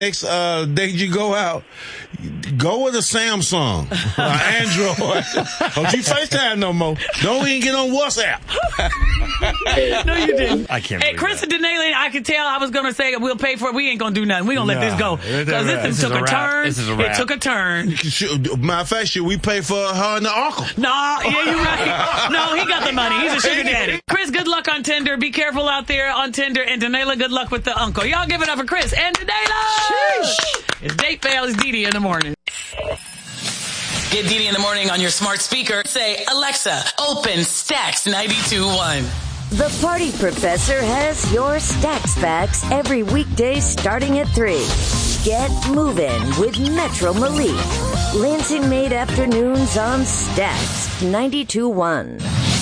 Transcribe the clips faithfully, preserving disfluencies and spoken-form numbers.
Next uh, day you go out, go with a Samsung, uh, Android. Don't you FaceTime no more. Don't even get on WhatsApp. No, you didn't. I can't. Hey, Chris and Denali, I could tell I was going to say we'll pay for it. We ain't going to do nothing. We going to let No, this go. Because this, this took is a, a turn. This is a It wrap. took a turn. Matter of fact, should we pay for her and the uncle? No, yeah, you're right. No, he got the money. He's a sugar daddy. Chris, good luck on Tinder. Be careful out there on Tinder. And Denali, good luck with the uncle. Y'all give it up for Chris and Denali. It's Date Fail. It's Dee Dee in the morning. Get Dee Dee in the morning on your smart speaker. Say, Alexa, open Stacks ninety-two point one. The Party Professor has your Stacks facts every weekday starting at three. Get moving with Metro Malik. Lansing Made Afternoons on Stacks ninety-two point one.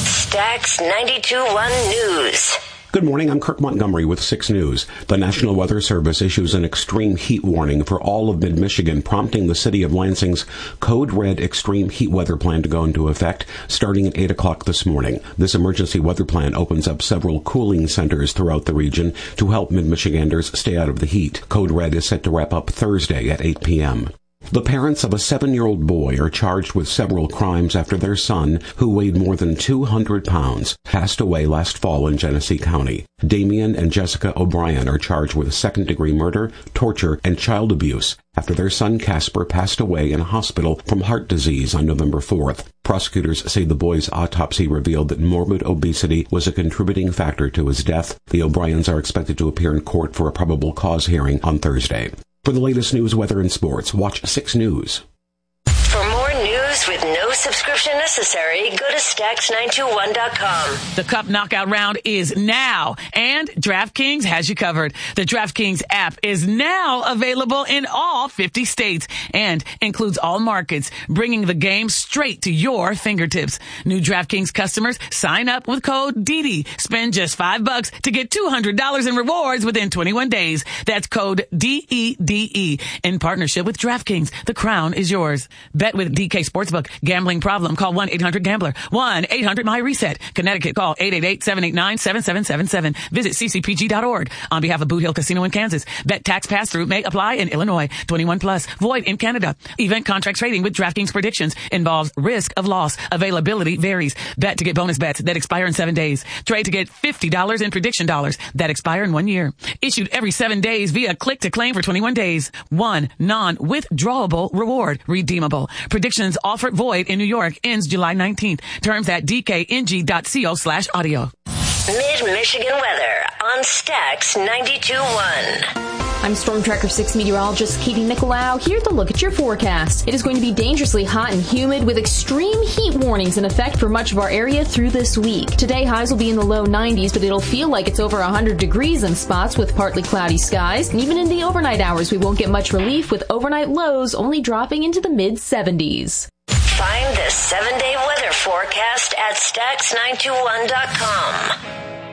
Stacks ninety-two point one News. Good morning, I'm Kirk Montgomery with six News. The National Weather Service issues an extreme heat warning for all of mid-Michigan, prompting the city of Lansing's Code Red extreme heat weather plan to go into effect starting at eight o'clock this morning. This emergency weather plan opens up several cooling centers throughout the region to help mid-Michiganders stay out of the heat. Code Red is set to wrap up Thursday at eight p.m. The parents of a seven-year-old boy are charged with several crimes after their son, who weighed more than two hundred pounds, passed away last fall in Genesee County. Damian and Jessica O'Brien are charged with second-degree murder, torture, and child abuse after their son Casper passed away in a hospital from heart disease on November fourth. Prosecutors say the boy's autopsy revealed that morbid obesity was a contributing factor to his death. The O'Briens are expected to appear in court for a probable cause hearing on Thursday. For the latest news, weather, and sports, watch six News. For more news with no subscription necessary, go to stacks nine two one dot com. The Cup Knockout Round is now, and DraftKings has you covered. The DraftKings app is now available in all fifty states and includes all markets, bringing the game straight to your fingertips. New DraftKings customers sign up with code D D. Spend just five bucks to get two hundred dollars in rewards within twenty-one days. That's code D E D E. In partnership with DraftKings, the crown is yours. Bet with D K Sportsbook. Gambling problem? Call one eight hundred gambler. one eight hundred my reset. Connecticut, call eight eight eight, seven eight nine, seven seven seven seven. Visit c c p g dot org. On behalf of Boot Hill Casino in Kansas. Bet tax pass-through may apply in Illinois. twenty-one plus. Void in Canada. Event contract trading with DraftKings predictions involves risk of loss. Availability varies. Bet to get bonus bets that expire in seven days. Trade to get fifty dollars in prediction dollars that expire in one year. Issued every seven days via click to claim for twenty-one days. One non-withdrawable reward. Redeemable. Predictions offered void in New York. Ends July nineteenth. Terms at d k n g dot co slash audio. Mid-Michigan weather on Stacks ninety-two point one. I'm Storm Tracker six meteorologist Katie Nicolau. Here's a look at your forecast. It is going to be dangerously hot and humid with extreme heat warnings in effect for much of our area through this week. Today, highs will be in the low nineties, but it'll feel like it's over one hundred degrees in spots with partly cloudy skies. And even in the overnight hours, we won't get much relief with overnight lows only dropping into the mid seventies. Find the seven-day weather forecast at stacks nine two one dot com.